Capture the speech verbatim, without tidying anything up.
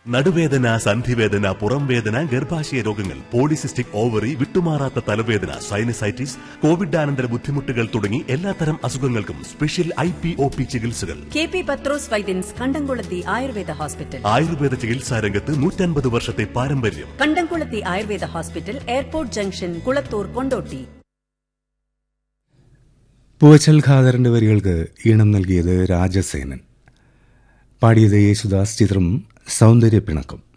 നടുവേദന, സന്ധിവേദന, പുറംവേദന, ഗർഭാശയ രോഗങ്ങൾ, പോളിസിസ്റ്റിക് ഓവറി, വിട്ടുമാറാത്ത തലവേദന, സൈനസൈറ്റിസ്, കോവിഡാനന്തര ബുദ്ധിമുട്ടുകൾ തുടങ്ങി എല്ലാത്തരം അസുഖങ്ങൾക്കും special I P O P ചികിത്സകൾ. കെ പി പത്രോസ് വൈദ്യൻസ് കണ്ടംകുളത്തി ആയുർവേദ ഹോസ്പിറ്റൽ. ആയുർവേദ ചികിത്സാ രംഗത്ത് നൂറ്റൻപത് വർഷത്തെ പാരമ്പര്യം. കണ്ടംകുളത്തി Ayurveda hospital, airport junction, Kulathur, Kondotty. Poovachal ഖാദറിന്റെ വരികൾക്ക് ഈണം നൽകിയത് രാജസേനൻ. പാടിയത് യേശുദാസ്. ചിത്രം സൗന്ദര്യ പിണക്കം.